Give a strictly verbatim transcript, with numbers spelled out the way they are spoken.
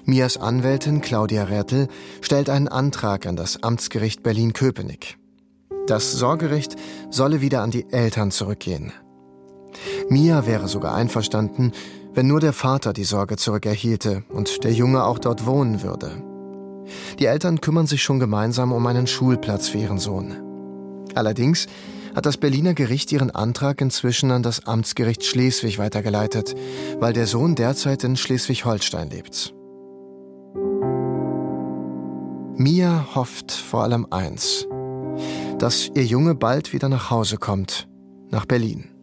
Mias Anwältin Claudia Rätl stellt einen Antrag an das Amtsgericht Berlin-Köpenick. Das Sorgerecht solle wieder an die Eltern zurückgehen. Mia wäre sogar einverstanden, wenn nur der Vater die Sorge zurückerhielte und der Junge auch dort wohnen würde. Die Eltern kümmern sich schon gemeinsam um einen Schulplatz für ihren Sohn. Allerdings hat das Berliner Gericht ihren Antrag inzwischen an das Amtsgericht Schleswig weitergeleitet, weil der Sohn derzeit in Schleswig-Holstein lebt. Mia hofft vor allem eins: dass ihr Junge bald wieder nach Hause kommt, nach Berlin.